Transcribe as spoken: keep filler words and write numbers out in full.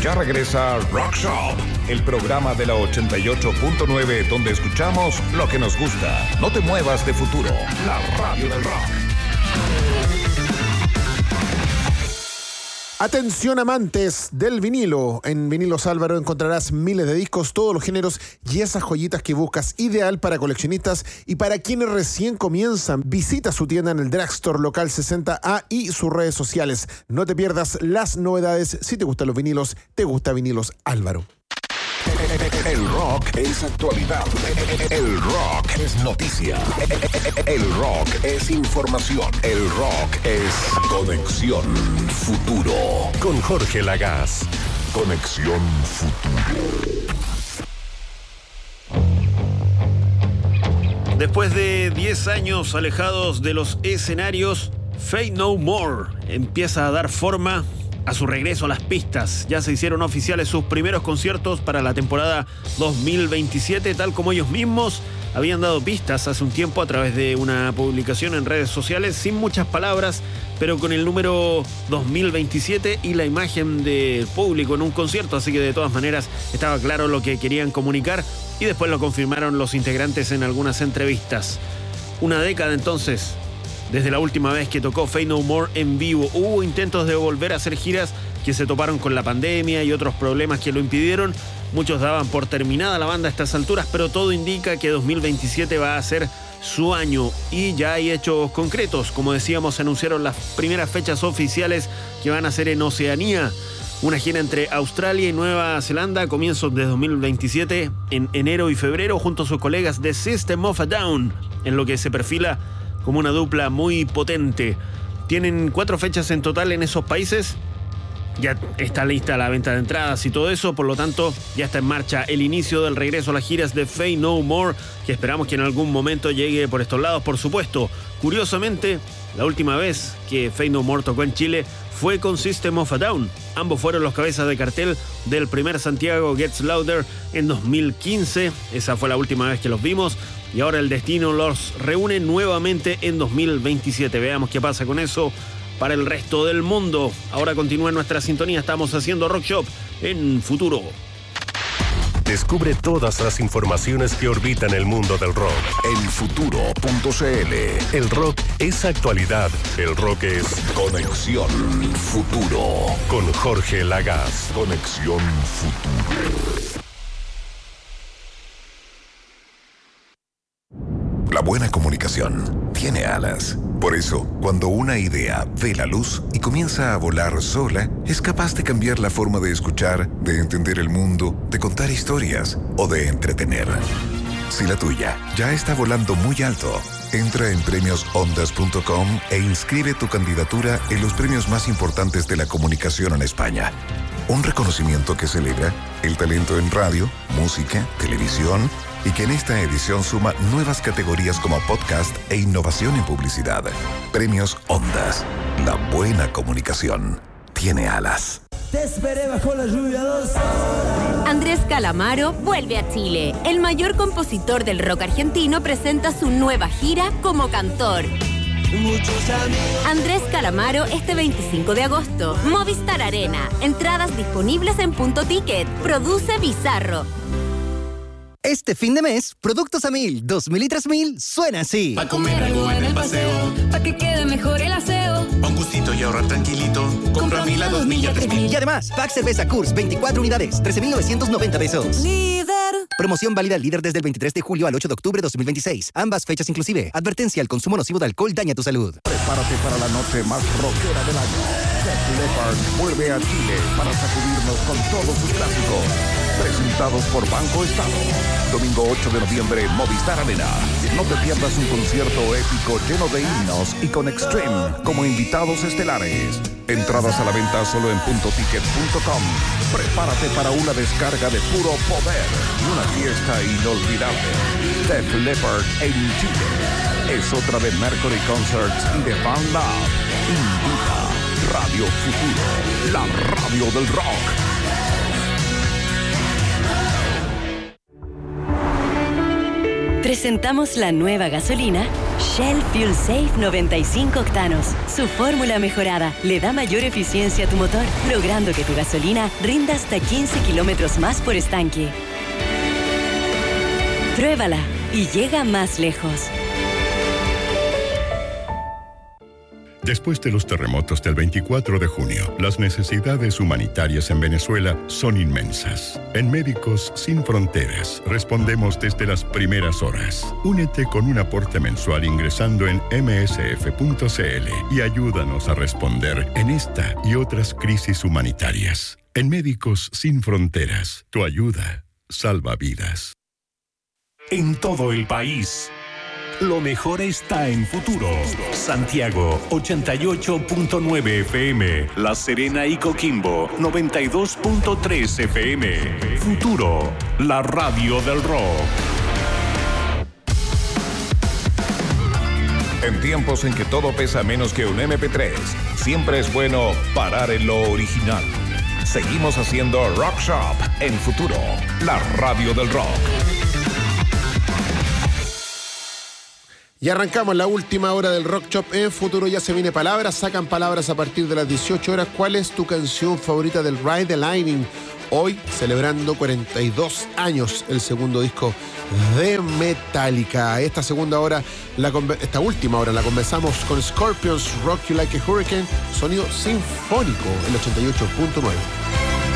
Ya regresa Rock Shop, el programa de la ochenta y ocho punto nueve donde escuchamos lo que nos gusta. No te muevas de Futuro, la radio del rock. Atención amantes del vinilo. En Vinilos Álvaro encontrarás miles de discos, todos los géneros y esas joyitas que buscas. Ideal para coleccionistas y para quienes recién comienzan. Visita su tienda en el Drugstore Local sesenta A y sus redes sociales. No te pierdas las novedades. Si te gustan los vinilos, te gusta Vinilos Álvaro. El rock es actualidad. El rock es noticia. El rock es información. El rock es Conexión Futuro. Con Jorge Lagaz. Conexión Futuro. Después de diez años alejados de los escenarios, Faith No More empieza a dar forma a su regreso a las pistas. Ya se hicieron oficiales sus primeros conciertos para la temporada dos mil veintisiete, tal como ellos mismos habían dado pistas hace un tiempo a través de una publicación en redes sociales, sin muchas palabras, pero con el número dos mil veintisiete y la imagen del público en un concierto, así que de todas maneras estaba claro lo que querían comunicar y después lo confirmaron los integrantes en algunas entrevistas. Una década entonces desde la última vez que tocó Faith No More en vivo. Hubo intentos de volver a hacer giras que se toparon con la pandemia y otros problemas que lo impidieron. Muchos daban por terminada la banda a estas alturas, pero todo indica que dos mil veintisiete va a ser su año y ya hay hechos concretos. Como decíamos, se anunciaron las primeras fechas oficiales que van a ser en Oceanía. Una gira entre Australia y Nueva Zelanda a comienzos de dos mil veintisiete, en enero y febrero, junto a sus colegas de System of a Down, en lo que se perfila como una dupla muy potente. Tienen cuatro fechas en total en esos países. Ya está lista la venta de entradas y todo eso, por lo tanto ya está en marcha el inicio del regreso a las giras de Faith No More, que esperamos que en algún momento llegue por estos lados, por supuesto. Curiosamente, la última vez que Faith No More tocó en Chile fue con System of a Down. Ambos fueron los cabezas de cartel del primer Santiago Gets Louder en dos mil quince. Esa fue la última vez que los vimos. Y ahora el destino los reúne nuevamente en dos mil veintisiete. Veamos qué pasa con eso para el resto del mundo. Ahora continúa en nuestra sintonía. Estamos haciendo Rock Shop en Futuro. Descubre todas las informaciones que orbitan el mundo del rock en futuro punto cl. El rock es actualidad. El rock es Conexión Futuro. Con Jorge Lagaz. Conexión Futuro. La buena comunicación tiene alas. Por eso, cuando una idea ve la luz y comienza a volar sola, es capaz de cambiar la forma de escuchar, de entender el mundo, de contar historias o de entretener. Si la tuya ya está volando muy alto, entra en premios ondas punto com e inscribe tu candidatura en los premios más importantes de la comunicación en España. Un reconocimiento que celebra el talento en radio, música, televisión y que en esta edición suma nuevas categorías como podcast e innovación en publicidad. Premios Ondas. La buena comunicación tiene alas. Te esperé bajo la lluvia dos horas. Andrés Calamaro vuelve a Chile. El mayor compositor del rock argentino presenta su nueva gira como cantor. Muchos amigos. Andrés Calamaro este veinticinco de agosto. Movistar Arena. Entradas disponibles en Punto Ticket. Produce Bizarro. Este fin de mes, Productos a Mil, dos mil y tres mil, suena así. Pa' comer algo en el paseo, pa' que quede mejor el aseo, pa' un gustito y ahorrar tranquilito. Compra mil a dos mil y a tres mil. Y además, Pack Cerveza Kurs, veinticuatro unidades, trece mil novecientos noventa pesos. Líder. Promoción válida al líder desde el veintitrés de julio al ocho de octubre de dos mil veintiséis. Ambas fechas inclusive. Advertencia: el consumo nocivo de alcohol daña tu salud. Prepárate para la noche más rockera del año. Def Leppard vuelve a Chile para sacudirnos con todos sus clásicos. Presentados por Banco Estado. Domingo ocho de noviembre, Movistar Arena. No te pierdas un concierto épico lleno de himnos y con Extreme como invitados estelares. Entradas a la venta solo en punto ticket punto com. Prepárate para una descarga de puro poder y una fiesta inolvidable. Def Leppard en Chile. Es otra de Mercury Concerts y de Fan Lab. Invita Radio Futuro, la radio del rock. Presentamos la nueva gasolina Shell Fuel Safe noventa y cinco octanos. Su fórmula mejorada le da mayor eficiencia a tu motor, logrando que tu gasolina rinda hasta quince kilómetros más por estanque. Pruébala y llega más lejos. Después de los terremotos del veinticuatro de junio, las necesidades humanitarias en Venezuela son inmensas. En Médicos Sin Fronteras respondemos desde las primeras horas. Únete con un aporte mensual ingresando en eme ese efe punto ce ele y ayúdanos a responder en esta y otras crisis humanitarias. En Médicos Sin Fronteras, tu ayuda salva vidas. En todo el país, lo mejor está en Futuro. Santiago, ochenta y ocho punto nueve efe eme. La Serena y Coquimbo, noventa y dos punto tres efe eme. Futuro, la radio del rock. En tiempos en que todo pesa menos que un eme pe tres, siempre es bueno parar en lo original. Seguimos haciendo Rock Shop en Futuro, la radio del rock. Y arrancamos la última hora del Rock Shop en Futuro. Ya se viene Palabras, sacan palabras a partir de las dieciocho horas. ¿Cuál es tu canción favorita del Ride the Lightning? Hoy celebrando cuarenta y dos años el segundo disco de Metallica. Esta segunda hora, la, esta última hora la conversamos con Scorpions, Rock You Like a Hurricane, sonido sinfónico, el ochenta y ocho punto nueve.